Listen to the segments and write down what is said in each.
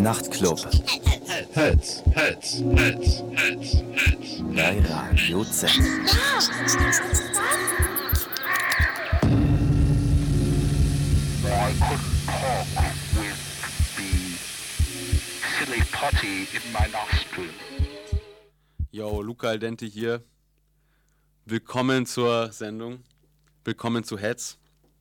Nachtclub. Hits. Bei Radio Z. I couldn't talk with the silly putty in my nostril. Yo, Luca Aldente hier. Willkommen zur Sendung. Willkommen zu Heads.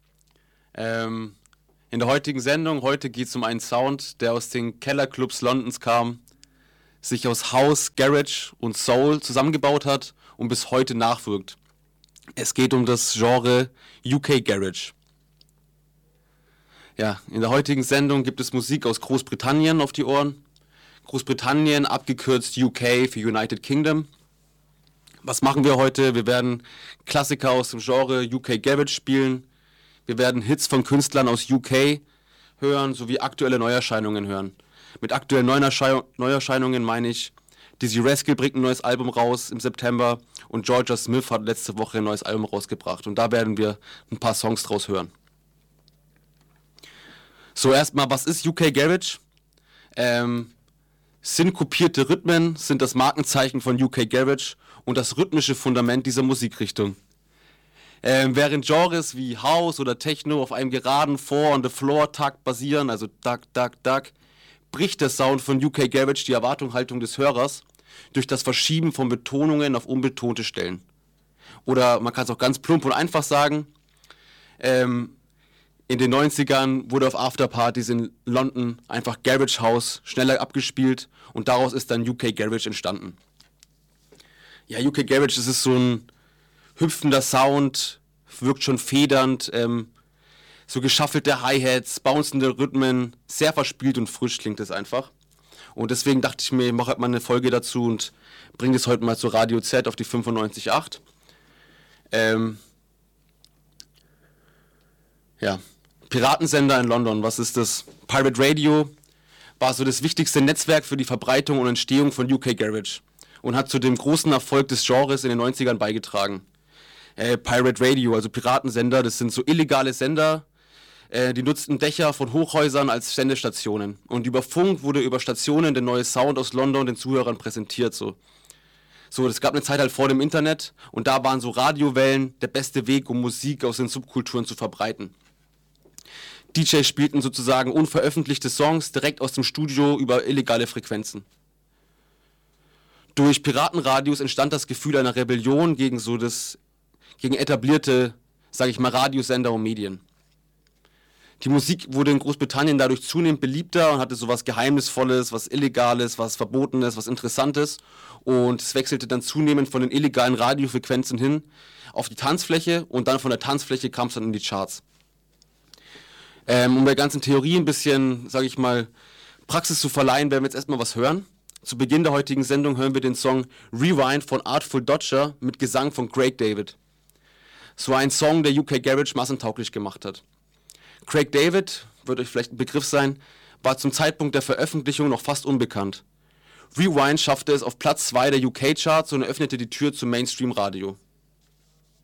In der heutigen Sendung, heute geht es um einen Sound, der aus den Kellerclubs Londons kam, sich aus House, Garage und Soul zusammengebaut hat und bis heute nachwirkt. Es geht um das Genre UK Garage. Ja, in der heutigen Sendung gibt es Musik aus Großbritannien auf die Ohren. Großbritannien, abgekürzt UK für United Kingdom. Was machen wir heute? Wir werden Klassiker aus dem Genre UK Garage spielen. Wir werden Hits von Künstlern aus UK hören, sowie aktuelle Neuerscheinungen hören. Mit aktuellen Neuerscheinungen meine ich, Dizzy Rascal bringt ein neues Album raus im September und Georgia Smith hat letzte Woche ein neues Album rausgebracht. Und da werden wir ein paar Songs draus hören. So, erstmal, was ist UK Garage? Synkopierte Rhythmen sind das Markenzeichen von UK Garage und das rhythmische Fundament dieser Musikrichtung. Während Genres wie House oder Techno auf einem geraden Four-on-the-Floor-Takt basieren, also Duck, bricht der Sound von UK Garage die Erwartungshaltung des Hörers durch das Verschieben von Betonungen auf unbetonte Stellen. Oder man kann es auch ganz plump und einfach sagen, in den 90ern wurde auf Afterpartys in London einfach Garage House schneller abgespielt und daraus ist dann UK Garage entstanden. Ja, UK Garage, das ist so ein hüpfender Sound, wirkt schon federnd, so geschaffelte Hi-Hats, bouncende Rhythmen, sehr verspielt und frisch klingt es einfach. Und deswegen dachte ich mir, ich mache halt mal eine Folge dazu und bringe das heute mal zu Radio Z auf die 95.8. Ja, Piratensender in London, was ist das? Pirate Radio war so das wichtigste Netzwerk für die Verbreitung und Entstehung von UK Garage und hat zu dem großen Erfolg des Genres in den 90ern beigetragen. Pirate Radio, also Piratensender, das sind so illegale Sender, die nutzten Dächer von Hochhäusern als Sendestationen. Und über Funk wurde über Stationen der neue Sound aus London den Zuhörern präsentiert. So, es gab eine Zeit halt vor dem Internet und da waren so Radiowellen der beste Weg, um Musik aus den Subkulturen zu verbreiten. DJs spielten sozusagen unveröffentlichte Songs direkt aus dem Studio über illegale Frequenzen. Durch Piratenradios entstand das Gefühl einer Rebellion gegen etablierte, sage ich mal, Radiosender und Medien. Die Musik wurde in Großbritannien dadurch zunehmend beliebter und hatte so was Geheimnisvolles, was Illegales, was Verbotenes, was Interessantes. Und es wechselte dann zunehmend von den illegalen Radiofrequenzen hin auf die Tanzfläche und dann von der Tanzfläche kam es dann in die Charts. Um der ganzen Theorie ein bisschen, sage ich mal, Praxis zu verleihen, werden wir jetzt erstmal was hören. Zu Beginn der heutigen Sendung hören wir den Song Rewind von Artful Dodger mit Gesang von Craig David. So ein Song, der UK Garage massentauglich gemacht hat. Craig David, wird euch vielleicht ein Begriff sein, war zum Zeitpunkt der Veröffentlichung noch fast unbekannt. Rewind schaffte es auf Platz 2 der UK-Charts und eröffnete die Tür zum Mainstream-Radio.